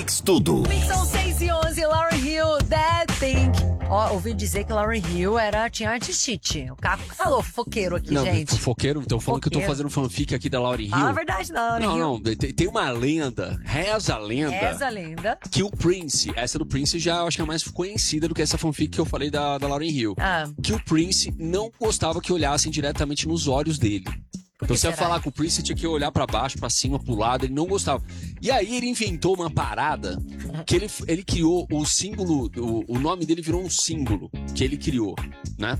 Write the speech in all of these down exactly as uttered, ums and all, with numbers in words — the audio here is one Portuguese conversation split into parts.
Mix Tudo. Mix são seis e onze, Lauryn Hill, That Thing. Ó, ouvi dizer que Lauryn Hill era, tinha artistite. O Caco falou fofoqueiro aqui, não, gente. Fofoqueiro? Então falando que eu tô fazendo fanfic aqui da Lauryn Hill. Fala a verdade da Lauryn Não, Hill. não, tem, tem uma lenda, reza a lenda. Reza a lenda. Que o Prince, essa do Prince já eu acho que é mais conhecida do que essa fanfic que eu falei da, da Lauryn Hill. Ah. Que o Prince não gostava que olhassem diretamente nos olhos dele. Então você ia falar com o Prince, tinha que olhar pra baixo, pra cima, pro lado, ele não gostava. E aí ele inventou uma parada que ele, ele criou o símbolo, o, o nome dele virou um símbolo que ele criou, né?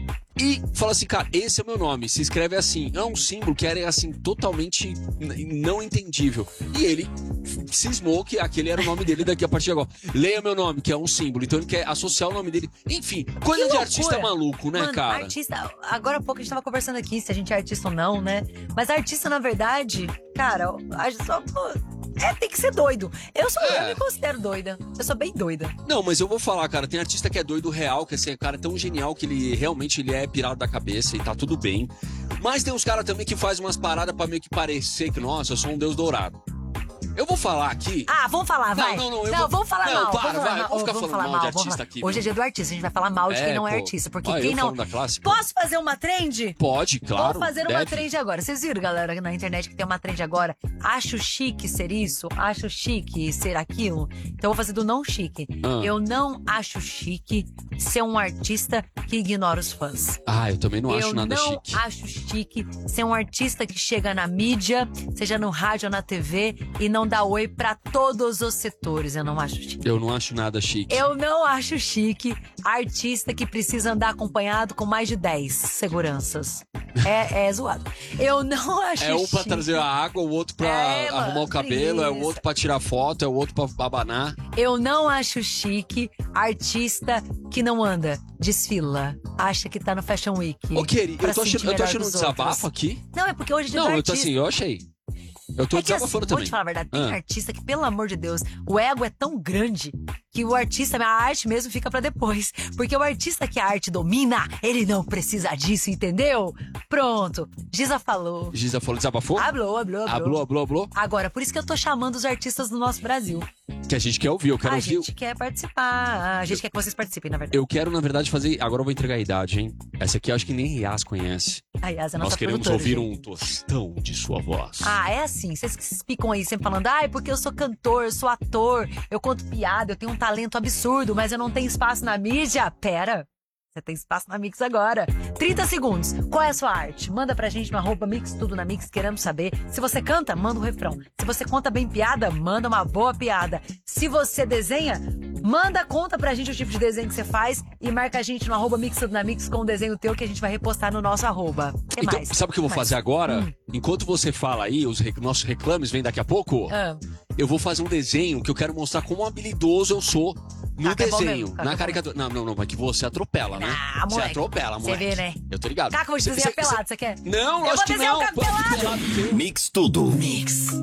E fala assim, cara, esse é o meu nome, se escreve assim. É um símbolo que era assim, totalmente não entendível. E ele cismou que aquele era o nome dele daqui a partir de agora. Leia meu nome, que é um símbolo. Então ele quer associar o nome dele. Enfim, coisa de artista maluco, né, Mano, cara? Artista, agora há pouco a gente tava conversando aqui se a gente é artista ou não, né? Mas artista, na verdade, cara, a gente só. É, tem que ser doido. Eu sou, É. eu me considero doida. Eu sou bem doida. Não, mas eu vou falar, cara, tem artista que é doido real, que assim, é cara tão genial que ele realmente ele é pirado da cabeça e tá tudo bem. Mas tem uns caras também que fazem umas paradas pra meio que parecer que, nossa, eu sou um deus dourado. Eu vou falar aqui... Ah, vamos falar, vai. Não, não, não, eu não vou... vamos falar não, mal. para, vamos falar vai, mal. vamos ficar vamos falando falar mal de vamos artista falar. aqui. Hoje é dia do artista, a gente vai falar mal de É, quem não é pô. artista. Porque Ah, eu quem não... falando da classe, pô. Posso fazer uma trend? Pode, claro. Vou fazer uma deve. trend agora. Vocês viram, galera, na internet que tem uma trend agora? Acho chique ser isso, acho chique ser aquilo. Então eu vou fazer do não chique. Ah. Eu não acho chique ser um artista que ignora os fãs. Ah, eu também não eu acho nada não chique. acho chique ser um artista que chega na mídia, seja no rádio ou na T V, e não dá oi pra todos os setores. Eu não acho chique. Eu não acho nada chique. Eu não acho chique artista que precisa andar acompanhado com mais de dez seguranças. É, é zoado. Eu não acho É um pra chique. trazer a água, o outro pra É, arrumar mano, o cabelo, é o preguiça. outro pra tirar foto, é o outro pra babanar. Eu não acho chique artista que não anda, desfila, acha que tá no Fashion Week. Ô, querido, pra eu tô sentir achando, eu tô melhor achando um dos desabafo outros. aqui. Não, é porque hoje é dia do Não, eu artista. tô assim, eu achei. Eu tô É que, assim, desabafando vou também. te falar a verdade, tem Ah. artista que, pelo amor de Deus, o ego é tão grande que o artista, a arte mesmo fica pra depois. Porque o artista que a arte domina, ele não precisa disso, entendeu? Pronto, Giza falou. Giza falou, desabafou? Hablou, hablou, hablou. Hablou, hablou, hablou. Agora, por isso que eu tô chamando os artistas do nosso Brasil. Que a gente quer ouvir, eu quero a ouvir. gente quer participar, a gente quer que vocês participem, na verdade. Eu quero, na verdade, fazer... Agora eu vou entregar a idade, hein? Essa aqui eu acho que nem Yas conhece. A Yas é a nossa Nós queremos produtora, ouvir gente. um tostão de sua voz. Ah, é assim, vocês que ficam aí sempre falando, ai, porque eu sou cantor, eu sou ator, eu conto piada, eu tenho um talento absurdo, mas eu não tenho espaço na mídia. Pera, você tem espaço na Mix agora. trinta segundos, qual é a sua arte? Manda pra gente no arroba Mix Tudo na Mix, queremos saber. Se você canta, manda um refrão. Se você conta bem piada, manda uma boa piada. Se você desenha, manda, conta pra gente o tipo de desenho que você faz e marca a gente no arroba Mix Tudo na Mix com o desenho teu que a gente vai repostar no nosso arroba. Que Então, mais? sabe o que eu vou Mais? fazer agora? Hum. Enquanto você fala aí, os rec- nossos reclames vêm daqui a pouco, Ah. eu vou fazer um desenho que eu quero mostrar como habilidoso eu sou no Caco é bom desenho, mesmo, Caco é na bom caricatura. Não, não, não, mas que você atropela, né? Ah, Você moleque. atropela, Você moleque. vou né? Eu tô ligado. Caco, eu vou te Cê- desenhar cê- pelado, você quer? Não, Eu acho vou que desenhar não. o Caco Pode pelado. pelado, que- Mix Tudo. Mix.